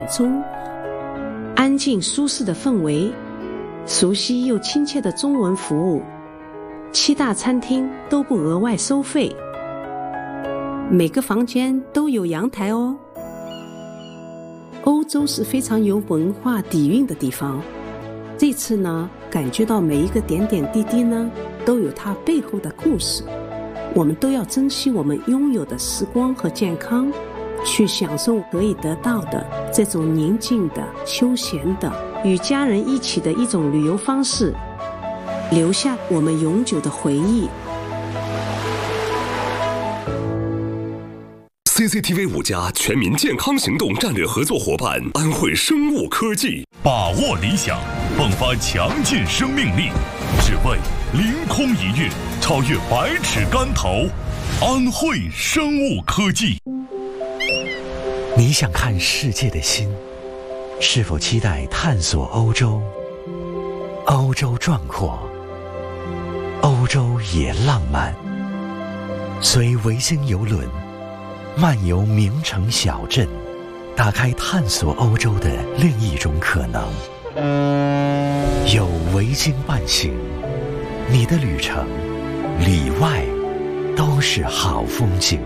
中，安静舒适的氛围，熟悉又亲切的中文服务，7大餐厅都不额外收费，每个房间都有阳台哦。欧洲是非常有文化底蕴的地方，这次呢，感觉到每一个点点滴滴呢，都有它背后的故事。我们都要珍惜我们拥有的时光和健康，去享受可以得到的这种宁静的、休闲的、与家人一起的一种旅游方式，留下我们永久的回忆。 CCTV 5家全民健康行动战略合作伙伴安慧生物科技， 把握理想，迸发强劲生命力，只为凌空一跃，超越百尺竿头。安慧生物科技。 你想看世界的心，是否期待探索欧洲？欧洲壮阔，欧洲也浪漫。随维京邮轮漫游名城小镇，打开探索欧洲的另一种可能。有维京伴行，你的旅程里外都是好风景。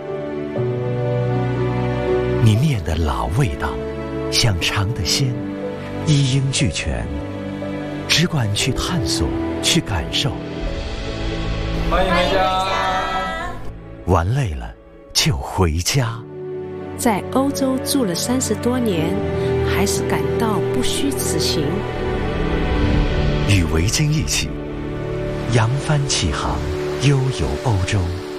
你念的老味道，想尝的鲜，一应俱全，只管去探索，去感受。 欢迎回家。 玩累了就回家。 在欧洲住了30多年，还是感到不虚此行。 与维京一起扬帆起航，悠游欧洲。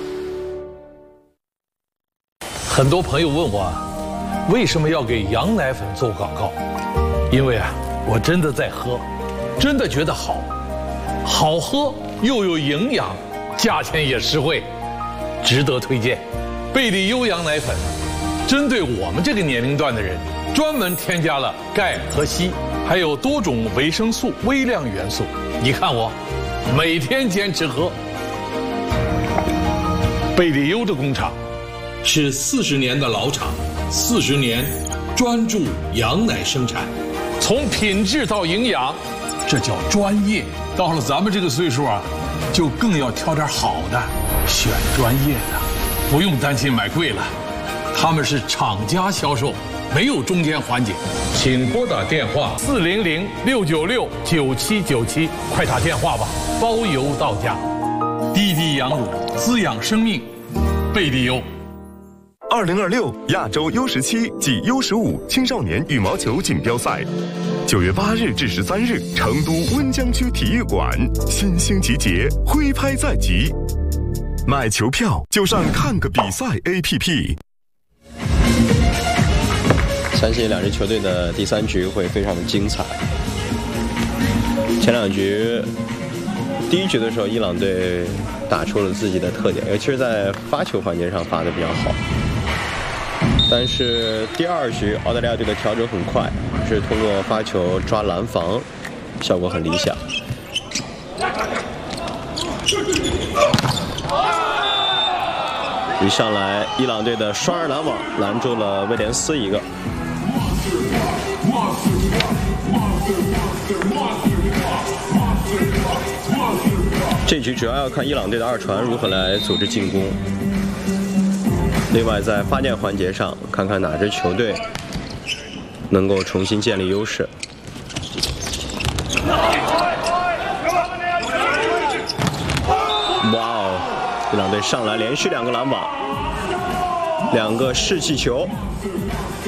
很多朋友问我，为什么要给羊奶粉做广告？因为我真的在喝，真的觉得好，好喝又有营养，价钱也实惠，值得推荐。贝利优羊奶粉针对我们这个年龄段的人，专门添加了钙和硒，还有多种维生素、微量元素。你看我每天坚持喝。贝利优的工厂是40年的老厂，40年专注羊奶生产，从品质到营养，这叫专业。到了咱们这个岁数就更要挑点好的，选专业的，不用担心买贵了。他们是厂家销售，没有中间环节。请拨打电话400-696-9797，快打电话吧，包邮到家。滴滴羊乳，滋养生命，贝利优。 2026亚洲 U17暨 U15青少年羽毛球锦标赛，9月8日至13日，成都温江区体育馆，新星集结，挥拍在即。买球票就上看个比赛 APP。 相信两支球队的第3局会非常的精彩。前2局，第1局的时候，伊朗队打出了自己的特点，尤其是在发球环节上发的比较好。但是第2局，澳大利亚队的调整很快，是通过发球抓拦防，效果很理想。一上来，伊朗队的双人拦网拦住了威廉斯一个。这局主要看伊朗队的2传如何来组织进攻。另外，在发电环节上，看看哪支球队能够重新建立优势。哇哦！伊朗队上来连续2个拦网，2个士气球。